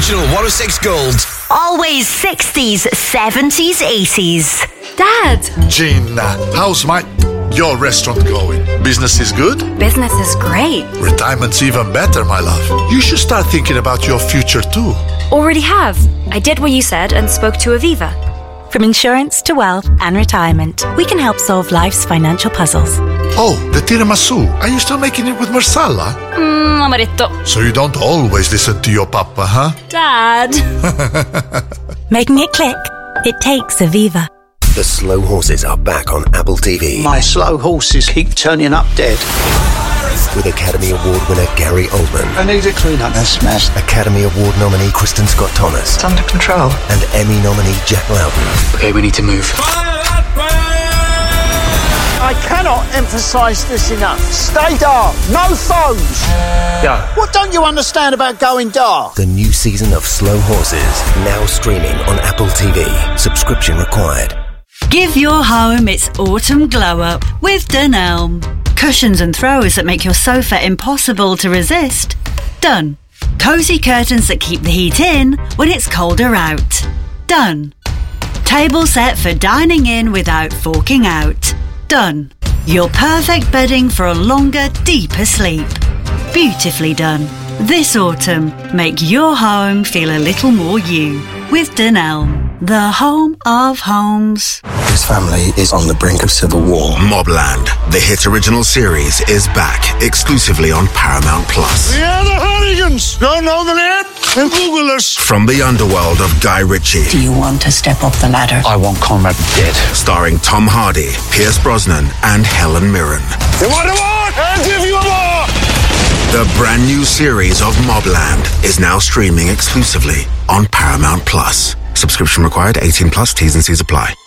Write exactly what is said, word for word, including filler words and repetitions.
Original one oh six Gold. Always sixties, seventies, eighties. Dad! Gina, how's my... your restaurant going? Business is good? Business is great. Retirement's even better, my love. You should start thinking about your future too. Already have. I did what you said and spoke to Aviva. From insurance to wealth and retirement, we can help solve life's financial puzzles. Oh, the tiramisu. Are you still making it with marsala? Mmm, amaretto. So you don't always listen to your papa, huh? Dad! Making it click? It takes Aviva. The Slow Horses are back on Apple T V. My slow horses keep turning up dead. With Academy Award winner Gary Oldman. I need a clean up. That's smashed. Academy Award nominee Kristen Scott Thomas. It's under control. And Emmy nominee Jack Loudon. Okay, we need to move. I cannot emphasise this enough. Stay dark. No phones. Yeah. What don't you understand about going dark? The new season of Slow Horses, now streaming on Apple T V. Subscription required. Give your home its autumn glow up with Dunelm. Cushions and throws that make your sofa impossible to resist. Done. Cosy curtains that keep the heat in when it's colder out. Done. Table set for dining in without forking out. Done. Your perfect bedding for a longer, deeper sleep. Beautifully done. This autumn, make your home feel a little more you with Dunelm, the home of homes. This family is on the brink of civil war. Mobland, the hit original series, is back exclusively on Paramount Plus. We are the Hardigans. Don't know the name? Then Google us. From the underworld of Guy Ritchie. Do you want to step up the ladder? I want Conrad dead. Starring Tom Hardy, Pierce Brosnan, and Helen Mirren. You want a war? I'll give you a war. The brand new series of Mobland is now streaming exclusively on Paramount Plus. Subscription required, eighteen plus, T's and C's apply.